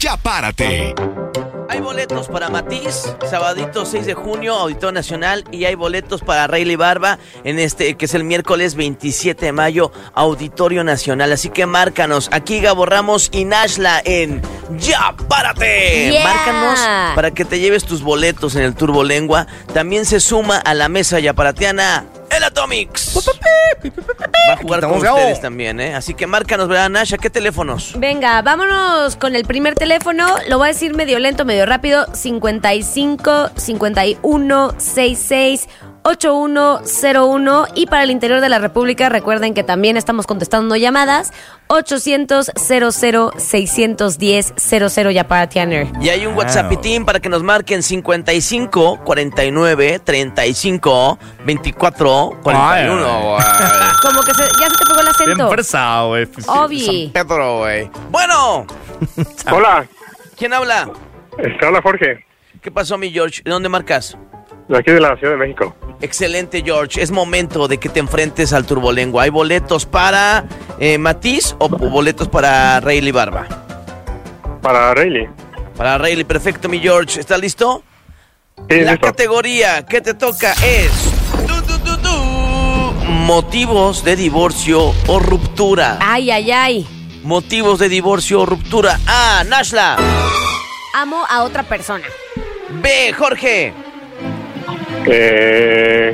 Ya Párate. Hay boletos para Matiz, sabadito 6 de junio, Auditorio Nacional, y hay boletos para Rayleigh Barba que es el miércoles 27 de mayo, Auditorio Nacional. Así que márcanos, aquí Gabo Ramos y Nashla en Ya Párate. Yeah. Márcanos para que te lleves tus boletos en el Turbolengua. También se suma a la mesa yaparateana el Atomics. Va a jugar con ustedes también, ¿eh? Así que márcanos, ¿verdad, Nash? ¿A qué teléfonos? Venga, vámonos con el primer teléfono. Lo voy a decir medio lento, medio rápido. 55 51 66 8101. Y para el interior de la República, recuerden que también estamos contestando llamadas. 800 00 610 00 Yaparatianer. Y hay un WhatsAppitín para que nos marquen 55 49 35 24 41. Como que ya se te pegó el acento. Bien fresado, güey. Obi. San Pedro, güey. Bueno. Hola, ¿Quién habla? habla Jorge, ¿Qué pasó, mi George? ¿De dónde marcas? de aquí de la Ciudad de México. Excelente, George. Es momento de que te enfrentes al Turbolengua. ¿Hay boletos para Matiz o boletos para Rayleigh Barba? Para Rayleigh. Para Rayleigh, perfecto, mi George. ¿Estás listo? Sí, La listo. categoría que te toca es motivos de divorcio o ruptura. Ay, ay, ay. Motivos de divorcio o ruptura. A. Nashla. Amo a otra persona. B. Jorge. ¿Ve?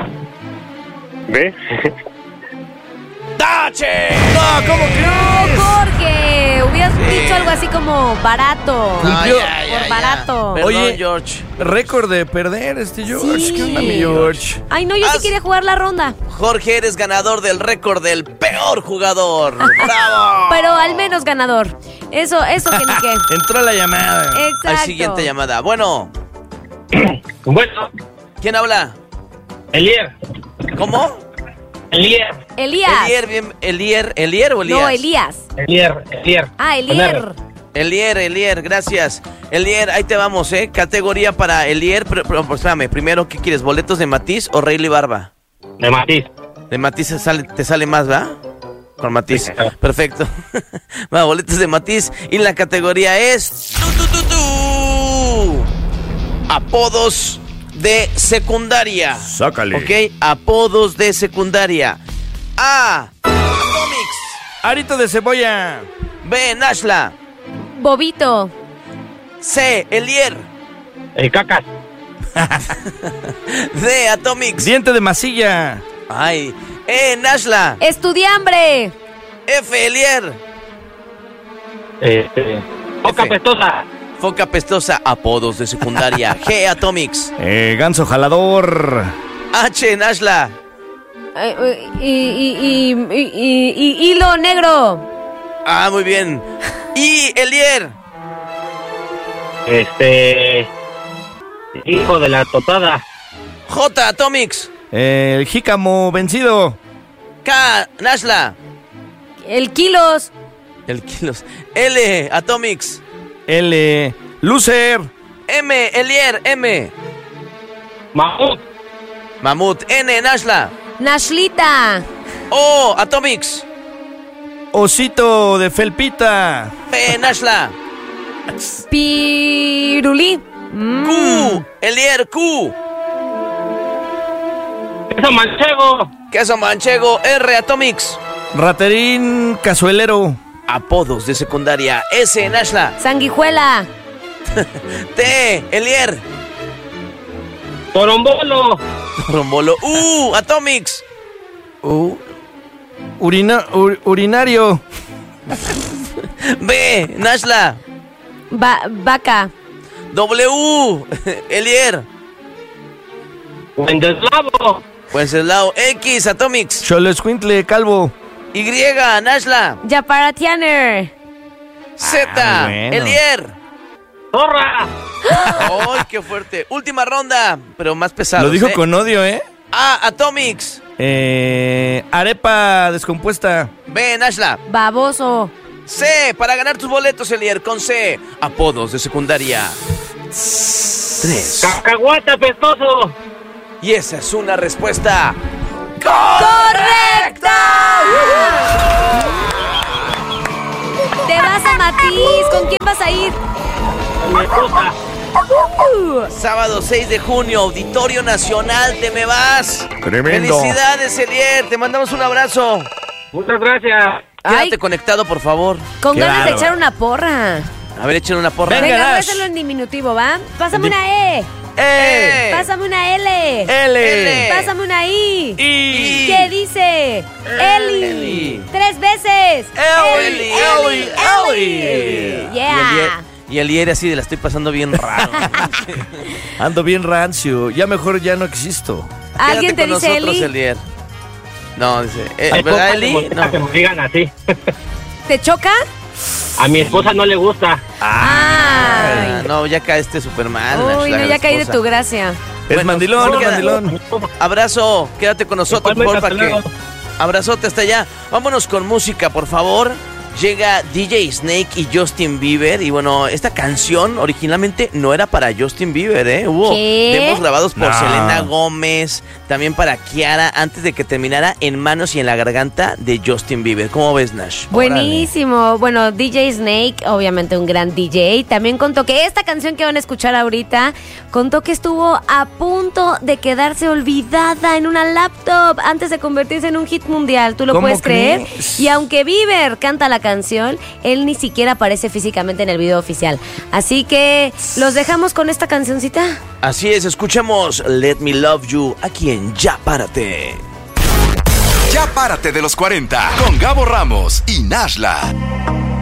¡Tache! No, ¿cómo crees? Jorge, hubieras dicho algo así como barato. Cumplió. Por barato. Perdón, Oye, George. Récord de perder George. Sí. ¿Qué onda, mi George? Ay, no, yo sí quería jugar la ronda. Jorge, eres ganador del récord del peor jugador. ¡Bravo! Pero al menos ganador. Eso que ni qué. Entró la llamada. Exacto. Hay siguiente llamada. Bueno, Bueno, ¿quién habla? Elier. ¿Cómo? Elías. ¿Elier o Elías? No, Elías. Elier. Ah, Elier. Elier, gracias. Elier, ahí te vamos, ¿eh? Categoría para Elier, pero espérame, primero, ¿qué quieres? ¿Boletos de Matiz o Rayleigh Barba? De Matiz. De Matiz te sale más, ¿verdad? Con Matiz. Sí. Perfecto. Va, boletos de Matiz. Y la categoría es... Apodos de secundaria. Sácale. Ok, apodos de secundaria. A. Atomics. Arito de cebolla. B. Nashla. Bobito. C. Elier. Cacas. D. Atomics. Diente de masilla. Ay. E. Nashla. Estudiambre. F. Elier. Boca F. pestosa. Foca pestosa. Apodos de secundaria. G. Atomics. Ganso jalador. H. Nashla. Hilo negro. Ah, muy bien. I. Elier. Hijo de la totada. J. Atomics. El jícamo vencido. K. Nashla. El kilos. El kilos. L. Atomics. L. Lucer. M. Elier. M. Mamut. Mamut. N. Nashla. Nashlita. O. Atomics. Osito de felpita. P. Nashla. Pirulí. Q. Elier. Q. Queso manchego. Queso manchego. R. Atomics. Raterín cazuelero. Apodos de secundaria. S. Nashla. Sanguijuela. T. Elier. Torombolo. Rombolo. Atomics. Urinario. B. Nashla. Vaca. W. Elier. Wenceslao. Wenceslao. X. Atomics. Cholescuintle calvo. Y. Nashla. Yaparatianer. Z. bueno. Elier. Zorra. ¡Ay, qué fuerte! Última ronda, pero más pesado. Lo dijo con odio, ¿eh? A. Atomics. Arepa descompuesta. B. Nashla. Baboso. C. Para ganar tus boletos, Elier, con C. Apodos de secundaria. 3. Cacahuate apestoso. Y esa es una respuesta ¡Correcta! Te vas pasa, Matiz? ¿Con quién vas a ir? Mi esposa. Sábado 6 de junio, Auditorio Nacional, te me vas. Tremendo. Felicidades, Elier, te mandamos un abrazo. Muchas gracias. Ay, Quédate conectado, por favor. con Qué ganas de bárbaro. echar una porra. A ver, echen una porra. Venga, Venga, voy a Nash. hacerlo en diminutivo, ¿va? Pásame una E. Pásame una L. L. Pásame una I. Y... ¿Qué dice? Eli. Eli. 3 veces. Eli, Eli. Yeah. Y Elier así de la estoy pasando bien raro. Ando bien rancio. Ya mejor ya no existo. ¿Alguien te Quédate con dice nosotros, Eli? Elier. No, dice. Hay ¿Verdad, cosas Eli? que No. me digan así. ¿Te choca? A mi esposa no le gusta. Ah, Ay. no, ya caíste súper mal. Uy, no, ya caí de tu gracia. Es Bueno, mandilón, no es queda- mandilón. Abrazo, quédate con nosotros, por Igualmente, favor, para hasta que... luego. Abrazote hasta allá. Vámonos con música, por favor. Llega DJ Snake y Justin Bieber. Y bueno, esta canción originalmente no era para Justin Bieber, ¿eh? Hubo ¿Qué? demos grabados por No. Selena Gómez, también para Kiara, antes de que terminara En Manos y en la Garganta de Justin Bieber. ¿Cómo ves, Nash? Buenísimo. Bueno, DJ Snake, obviamente un gran DJ, también contó que esta canción que van a escuchar ahorita, contó que estuvo a punto de quedarse olvidada en una laptop antes de convertirse en un hit mundial. ¿Tú lo ¿Cómo puedes creer? crees? Y aunque Bieber canta la canción, él ni siquiera aparece físicamente en el video oficial. Así que los dejamos con esta cancioncita. Así es, escuchemos Let Me Love You aquí en Ya Párate. Ya párate de los 40 con Gabo Ramos y Nashla.